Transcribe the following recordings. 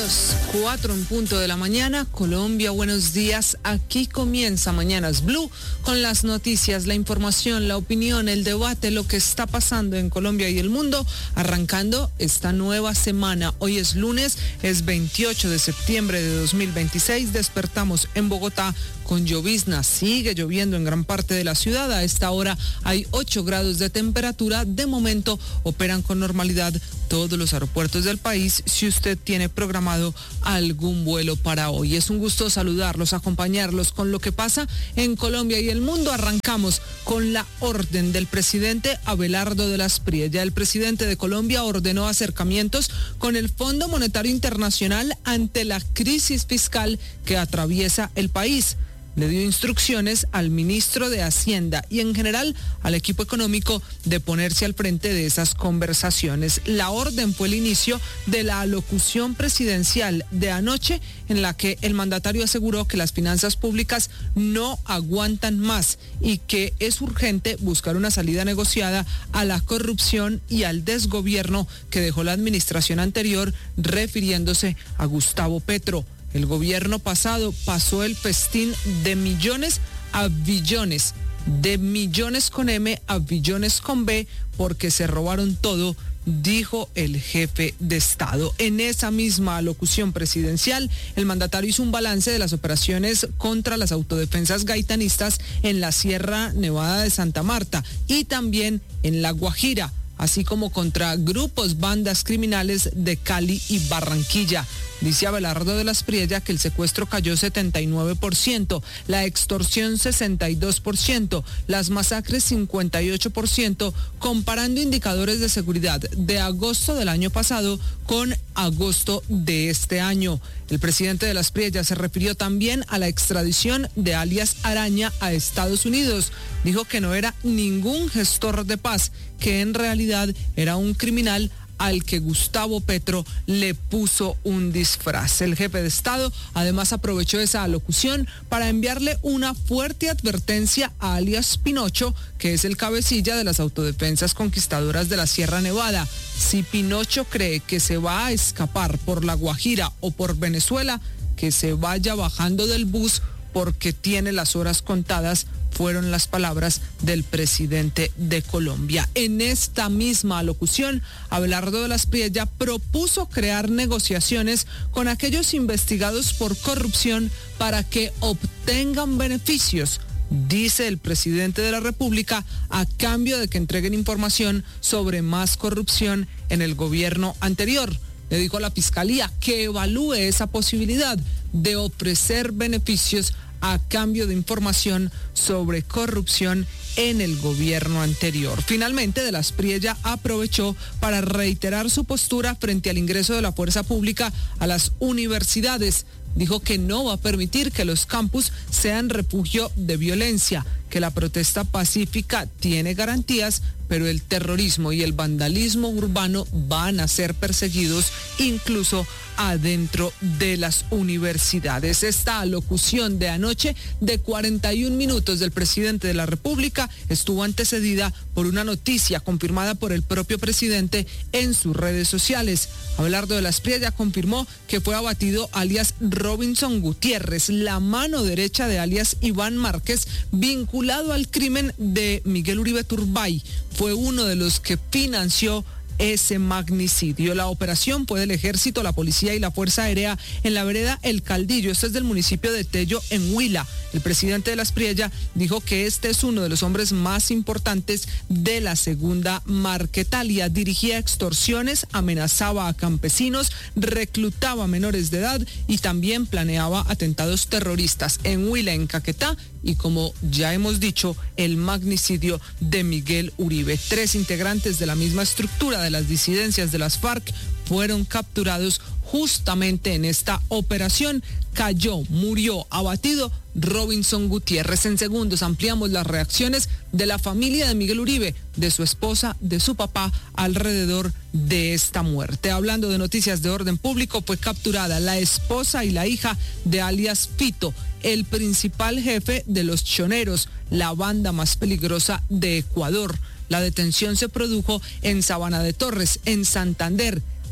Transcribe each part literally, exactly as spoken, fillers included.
las cuatro en punto de la mañana. Colombia, buenos días. Aquí comienza Mañanas Blue con las noticias, la información, la opinión, el debate, lo que está pasando en Colombia y el mundo, arrancando esta nueva semana. Hoy es lunes, es veintiocho de septiembre de dos mil veintiséis. Despertamos en Bogotá con llovizna. Sigue lloviendo en gran parte de la ciudad. A esta hora hay ocho grados de temperatura. De momento operan con normalidad todos los aeropuertos del país. Si usted tiene programado algún vuelo para hoy, es un gusto saludarlos, acompañarlos con lo que pasa en Colombia y el mundo. Arrancamos con la orden del presidente Abelardo de las Priella. El presidente de Colombia ordenó acercamientos con el Fondo Monetario Internacional ante la crisis fiscal que atraviesa el país. Le dio instrucciones al ministro de Hacienda y en general al equipo económico de ponerse al frente de esas conversaciones. La orden fue el inicio de la alocución presidencial de anoche, en la que el mandatario aseguró que las finanzas públicas no aguantan más y que es urgente buscar una salida negociada a la corrupción y al desgobierno que dejó la administración anterior, refiriéndose a Gustavo Petro. El gobierno pasado pasó el festín de millones a billones, de millones con M a billones con B, porque se robaron todo, dijo el jefe de Estado. En esa misma alocución presidencial, el mandatario hizo un balance de las operaciones contra las autodefensas gaitanistas en la Sierra Nevada de Santa Marta y también en La Guajira, así como contra grupos, bandas criminales de Cali y Barranquilla. Dice Abelardo de las Priella que el secuestro cayó setenta y nueve por ciento, la extorsión sesenta y dos por ciento, las masacres cincuenta y ocho por ciento, comparando indicadores de seguridad de agosto del año pasado con agosto de este año. El presidente de las Priella se refirió también a la extradición de alias Araña a Estados Unidos. Dijo que no era ningún gestor de paz, que en realidad era un criminal al que Gustavo Petro le puso un disfraz. El jefe de Estado además aprovechó esa alocución para enviarle una fuerte advertencia a alias Pinocho, que es el cabecilla de las autodefensas conquistadoras de la Sierra Nevada. Si Pinocho cree que se va a escapar por La Guajira o por Venezuela, que se vaya bajando del bus porque tiene las horas contadas, fueron las palabras del presidente de Colombia. En esta misma alocución, Abelardo de las Priella propuso crear negociaciones con aquellos investigados por corrupción para que obtengan beneficios, dice el presidente de la República, a cambio de que entreguen información sobre más corrupción en el gobierno anterior. Le dijo a la Fiscalía que evalúe esa posibilidad de ofrecer beneficios a cambio de información sobre corrupción en el gobierno anterior. Finalmente, de las Priella aprovechó para reiterar su postura frente al ingreso de la fuerza pública a las universidades. Dijo que no va a permitir que los campus sean refugio de violencia, que la protesta pacífica tiene garantías, pero el terrorismo y el vandalismo urbano van a ser perseguidos incluso adentro de las universidades. Esta alocución de anoche de cuarenta y un minutos del presidente de la República estuvo antecedida por una noticia confirmada por el propio presidente en sus redes sociales. Abelardo de las Priella confirmó que fue abatido alias Robinson Gutiérrez, la mano derecha de alias Iván Márquez, vinculado al crimen de Miguel Uribe Turbay. Fue uno de los que financió ese magnicidio. La operación fue del Ejército, la Policía y la Fuerza Aérea en la vereda El Caldillo. Este es del municipio de Tello, en Huila. El presidente de las Priella dijo que este es uno de los hombres más importantes de la segunda Marquetalia. Dirigía extorsiones, amenazaba a campesinos, reclutaba a menores de edad y también planeaba atentados terroristas en Huila, en Caquetá y, como ya hemos dicho, el magnicidio de Miguel Uribe. Tres integrantes de la misma estructura de las disidencias de las FARC fueron capturados justamente en esta operación. Cayó, murió, abatido Robinson Gutiérrez. En segundos ampliamos las reacciones de la familia de Miguel Uribe, de su esposa, de su papá, alrededor de esta muerte. Hablando de noticias de orden público, fue capturada la esposa y la hija de alias Fito, el principal jefe de los choneros, la banda más peligrosa de Ecuador. La detención se produjo en Sabana de Torres, en Santander.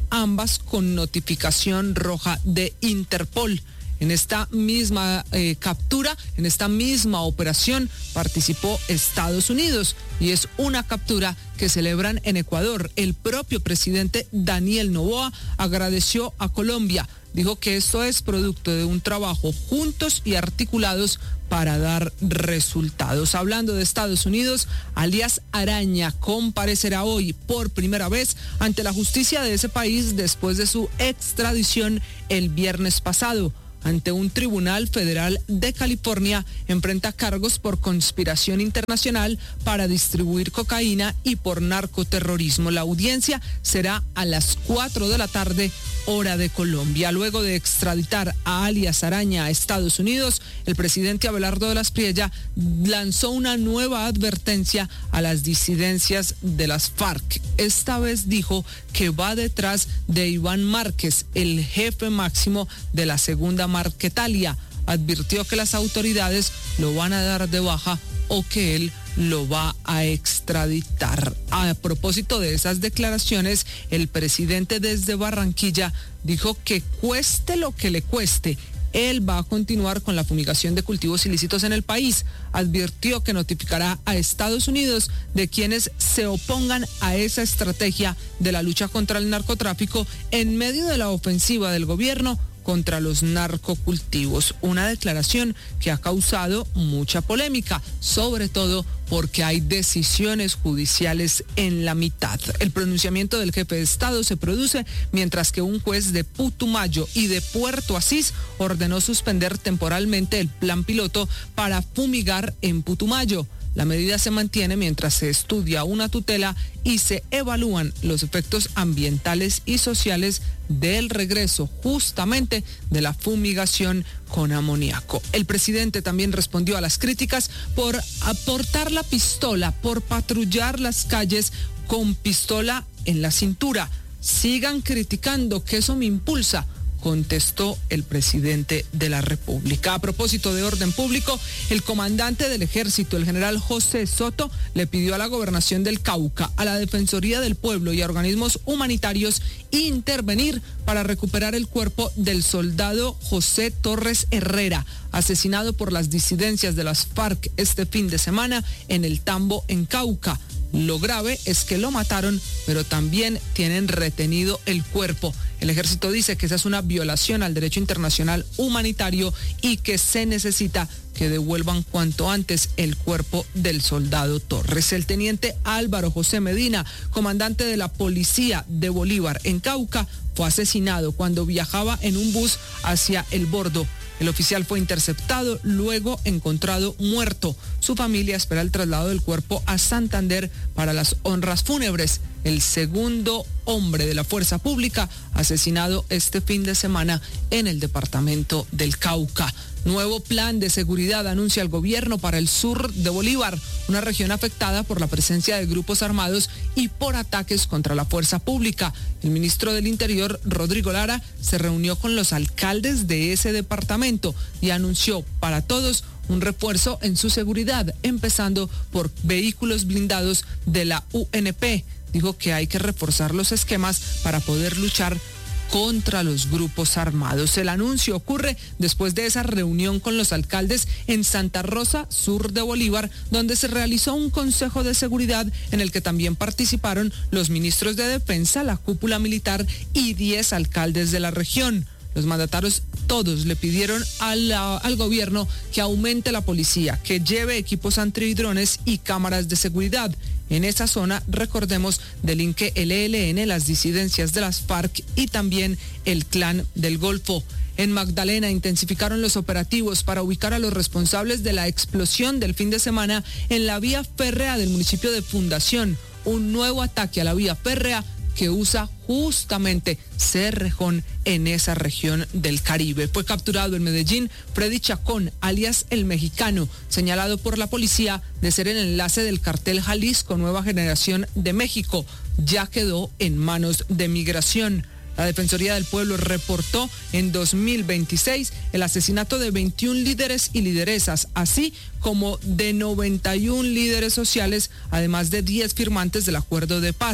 ambas con notificación roja de Interpol. En esta misma eh, captura, en esta misma operación, participó Estados Unidos y es una captura que celebran en Ecuador. El propio presidente Daniel Noboa agradeció a Colombia. Dijo que esto es producto de un trabajo juntos y articulados para dar resultados. Hablando de Estados Unidos, alias Araña comparecerá hoy por primera vez ante la justicia de ese país después de su extradición el viernes pasado. Ante un tribunal federal de California, enfrenta cargos por conspiración internacional para distribuir cocaína y por narcoterrorismo. La audiencia será a las cuatro de la tarde, hora de Colombia. Luego de extraditar a alias Araña a Estados Unidos, el presidente Abelardo de las Priella lanzó una nueva advertencia a las disidencias de las FARC. Esta vez dijo que va detrás de Iván Márquez, el jefe máximo de la segunda Marquetalia. Advirtió que las autoridades lo van a dar de baja o que él lo va a extraditar. A propósito de esas declaraciones, el presidente desde Barranquilla dijo que cueste lo que le cueste, él va a continuar con la fumigación de cultivos ilícitos en el país. Advirtió que notificará a Estados Unidos de quienes se opongan a esa estrategia de la lucha contra el narcotráfico en medio de la ofensiva del gobierno contra los narcocultivos. Una declaración que ha causado mucha polémica, sobre todo porque hay decisiones judiciales en la mitad. El pronunciamiento del jefe de Estado se produce mientras que un juez de Putumayo y de Puerto Asís ordenó suspender temporalmente el plan piloto para fumigar en Putumayo. La medida se mantiene mientras se estudia una tutela y se evalúan los efectos ambientales y sociales del regreso justamente de la fumigación con amoníaco. El presidente también respondió a las críticas por aportar la pistola, por patrullar las calles con pistola en la cintura. Sigan criticando, que eso me impulsa, contestó el presidente de la República. A propósito de orden público, el comandante del ejército, el general José Soto, le pidió a la gobernación del Cauca, a la Defensoría del Pueblo y a organismos humanitarios intervenir para recuperar el cuerpo del soldado José Torres Herrera, asesinado por las disidencias de las FARC este fin de semana en el Tambo, en Cauca. Lo grave es que lo mataron, pero también tienen retenido el cuerpo. El ejército dice que esa es una violación al derecho internacional humanitario y que se necesita que devuelvan cuanto antes el cuerpo del soldado Torres. El teniente Álvaro José Medina, comandante de la policía de Bolívar en Cauca, fue asesinado cuando viajaba en un bus hacia El Bordo. El oficial fue interceptado, luego encontrado muerto. Su familia espera el traslado del cuerpo a Santander para las honras fúnebres. El segundo hombre de la fuerza pública asesinado este fin de semana en el departamento del Cauca. Nuevo plan de seguridad anuncia el gobierno para el sur de Bolívar, una región afectada por la presencia de grupos armados y por ataques contra la fuerza pública. El ministro del Interior, Rodrigo Lara, se reunió con los alcaldes de ese departamento y anunció para todos un refuerzo en su seguridad, empezando por vehículos blindados de la U N P. Dijo que hay que reforzar los esquemas para poder luchar contra los grupos armados. El anuncio ocurre después de esa reunión con los alcaldes en Santa Rosa, sur de Bolívar, donde se realizó un consejo de seguridad en el que también participaron los ministros de defensa, la cúpula militar y diez alcaldes de la región. Los mandatarios todos le pidieron al, al gobierno que aumente la policía, que lleve equipos antidrones y cámaras de seguridad. En esa zona, recordemos, delinque el E L N, las disidencias de las FARC y también el Clan del Golfo. En Magdalena intensificaron los operativos para ubicar a los responsables de la explosión del fin de semana en la vía férrea del municipio de Fundación. Un nuevo ataque a la vía férrea que usa justamente Cerrejón en esa región del Caribe. Fue capturado en Medellín Freddy Chacón, alias El Mexicano, señalado por la policía de ser el enlace del cartel Jalisco Nueva Generación de México. Ya quedó en manos de Migración. La Defensoría del Pueblo reportó en dos mil veintiséis el asesinato de veintiún líderes y lideresas, así como de noventa y uno líderes sociales, además de diez firmantes del acuerdo de paz.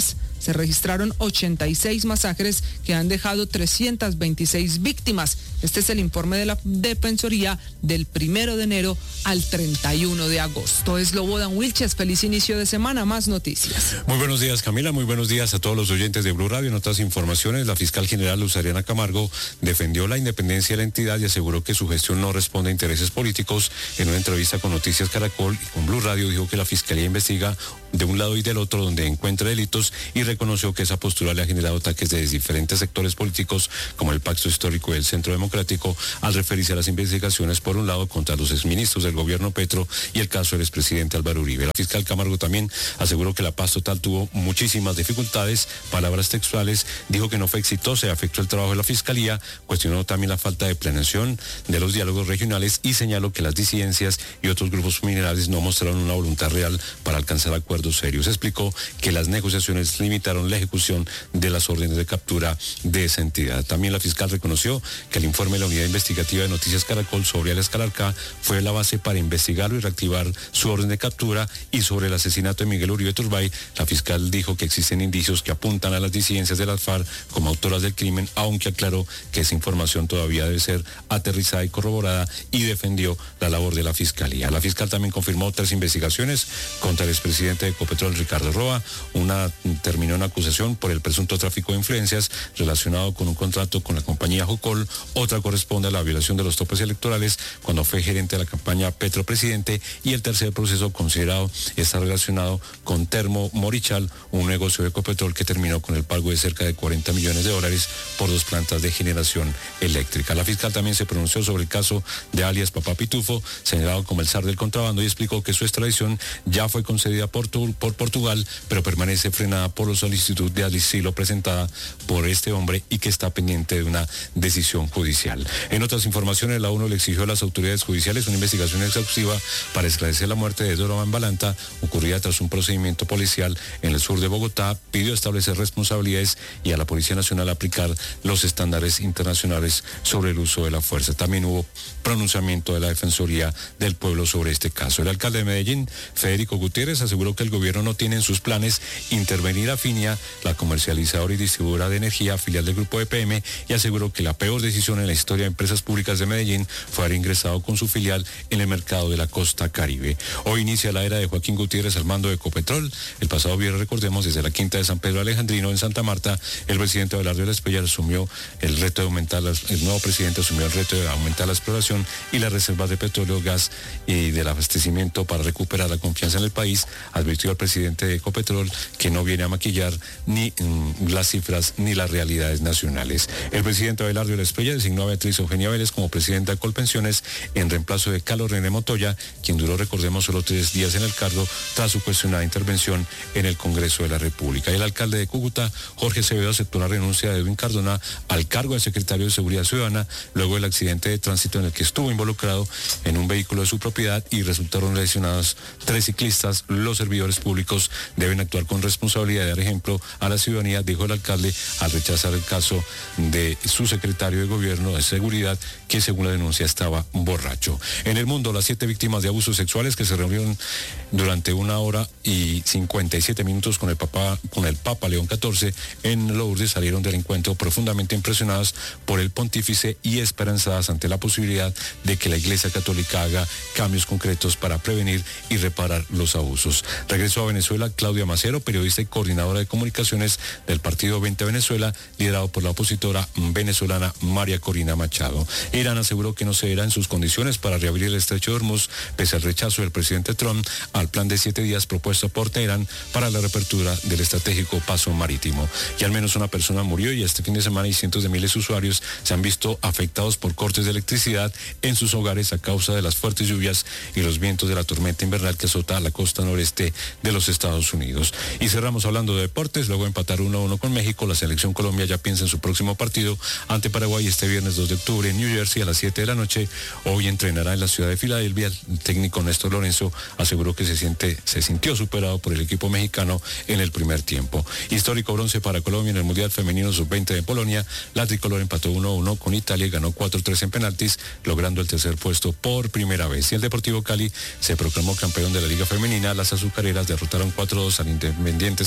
se registraron ochenta y seis masacres que han dejado trescientas veintiséis víctimas. Este es el informe de la Defensoría del primero de enero al treinta y uno de agosto. Es Lobodan Wilches, feliz inicio de semana, más noticias. Muy buenos días, Camila, muy buenos días a todos los oyentes de Blue Radio. En otras informaciones, la fiscal general Luz Ariana Camargo defendió la independencia de la entidad y aseguró que su gestión no responde a intereses políticos. En una entrevista con Noticias Caracol y con Blue Radio dijo que la fiscalía investiga de un lado y del otro donde encuentra delitos y reconoció que esa postura le ha generado ataques de diferentes sectores políticos como el Pacto Histórico y el Centro Democrático al referirse a las investigaciones por un lado contra los exministros del gobierno Petro y el caso del expresidente Álvaro Uribe. La fiscal Camargo también aseguró que la paz total tuvo muchísimas dificultades, palabras textuales, dijo que no fue exitosa y afectó el trabajo de la fiscalía, cuestionó también la falta de planeación de los diálogos regionales y señaló que las disidencias y otros grupos minerales no mostraron una voluntad real para alcanzar acuerdos serios. Explicó que las negociaciones limitaron la ejecución de las órdenes de captura de esa entidad. También la fiscal reconoció que el informe de la Unidad Investigativa de Noticias Caracol sobre Alias Calarcá fue la base para investigarlo y reactivar su orden de captura, y sobre el asesinato de Miguel Uribe Turbay, la fiscal dijo que existen indicios que apuntan a las disidencias de las FARC como autoras del crimen, aunque aclaró que esa información todavía debe ser aterrizada y corroborada, y defendió la labor de la fiscalía. La fiscal también confirmó tres investigaciones contra el expresidente de Ecopetrol, Ricardo Roa. Una terminó en acusación por el presunto tráfico de influencias relacionado con un contrato con la compañía Jocol. Otra corresponde a la violación de los topes electorales cuando fue gerente de la campaña Petro Presidente, y el tercer proceso considerado está relacionado con Termo Morichal, un negocio de Ecopetrol que terminó con el pago de cerca de cuarenta millones de dólares por dos plantas de generación eléctrica. La fiscal también se pronunció sobre el caso de alias Papá Pitufo, señalado como el zar del contrabando, y explicó que su extradición ya fue concedida por, por Portugal, pero permanece frenada por la solicitud de asilo presentada por este hombre y que está pendiente de una decisión judicial. En otras informaciones, la ONU le exigió a las autoridades judiciales una investigación exhaustiva para esclarecer la muerte de Doroban Balanta, ocurrida tras un procedimiento policial en el sur de Bogotá. Pidió establecer responsabilidades y a la Policía Nacional aplicar los estándares internacionales sobre el uso de la fuerza. También hubo pronunciamiento de la Defensoría del Pueblo sobre este caso. El alcalde de Medellín, Federico Gutiérrez, aseguró que el gobierno no tiene en sus planes intervenir a Finia, la comercializadora y distribuidora de energía, filial del grupo E P M, y aseguró que la peor decisión en la historia de empresas públicas de Medellín fue haber ingresado con su filial en el mercado de la costa Caribe. Hoy inicia la era de Joaquín Gutiérrez al mando de Ecopetrol. El pasado viernes, recordemos, desde la Quinta de San Pedro Alejandrino en Santa Marta, el presidente Abelardo Espriella asumió el reto de aumentar, las, el nuevo presidente asumió el reto de aumentar la exploración y las reservas de petróleo, gas y del abastecimiento para recuperar la confianza en el país. Advirtió al presidente de Ecopetrol que no viene a maquillar ni mm, las cifras ni las realidades nacionales. El presidente Abelardo Espriella designó a Beatriz Eugenia Vélez como presidenta de Colpensiones en reemplazo de Carlos René Montoya, quien duró, recordemos, solo tres días en el cargo tras su cuestionada intervención en el Congreso de la República. Y el alcalde de Cúcuta, Jorge Acevedo, aceptó la renuncia de Edwin Cardona al cargo de secretario de Seguridad Ciudadana luego del accidente de tránsito en el que estuvo involucrado en un vehículo de su propiedad y resultaron lesionados tres ciclistas. Los servidores públicos deben actuar con responsabilidad y dar ejemplo a la ciudadanía, dijo el alcalde al rechazar el caso de su secretario de Gobierno de Seguridad, que según la denuncia estaba borracho. En el mundo, las siete víctimas de abusos sexuales que se reunieron durante una hora y cincuenta y siete minutos con el Papa, con el Papa León catorce en Lourdes salieron del encuentro profundamente impresionadas por el pontífice y esperanzadas ante la posibilidad de que la Iglesia Católica haga cambios concretos para prevenir y reparar los abusos. Regresó a Venezuela Claudia Macero, periodista y coordinadora de comunicaciones del partido Vente Venezuela, liderado por la opositora venezolana María Corina Machado. Irán aseguró que no cederá en sus condiciones para reabrir el estrecho de Hormuz, pese al rechazo del presidente Trump al plan de siete días propuesto por Teherán para la reapertura del estratégico paso marítimo. Y al menos una persona murió, y este fin de semana y cientos de miles de usuarios se han visto afectados por cortes de electricidad en sus hogares a causa de las fuertes lluvias y los vientos de la tormenta invernal que azota la costa noreste de los Estados Unidos. Y cerramos hablando de deportes. Luego de empatar uno a uno con México, la selección Colombia ya piensa en su próximo partido ante Paraguay este viernes dos de octubre en New Jersey a las siete de la noche. Hoy entrenará en la ciudad de Filadelfia. El técnico Néstor Lorenzo aseguró que se siente, se sintió superado por el equipo mexicano en el primer tiempo. Histórico bronce para Colombia en el Mundial Femenino sub veinte de Polonia. La tricolor empató uno a uno con Italia y ganó cuatro tres en penaltis, logrando el tercer puesto por primera vez. Y el Deportivo Cali se proclamó campeón de la Liga Femenina. Las azucareras derrotaron cuatro dos al Independiente Santa Fe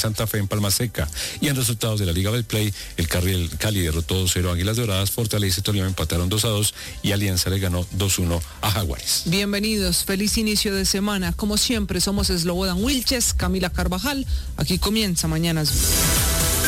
en Palma Seca. Y en resultados de la Liga Betplay, el Cali, el Cali derrotó dos cero a Águilas Doradas, Fortaleza y Tolima empataron dos a dos y Alianza le ganó dos uno a Jaguares. Bienvenidos, feliz inicio de semana. Como siempre, somos Slobodan Wilches, Camila Carvajal. Aquí comienza Mañanas Blue.